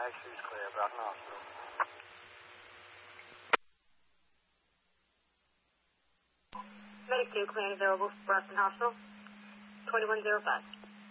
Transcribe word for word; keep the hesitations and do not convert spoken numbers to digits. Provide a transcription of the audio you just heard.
is clear, Broughton Hospital. Medic two, clear and available for Broughton Hospital. twenty-one oh five.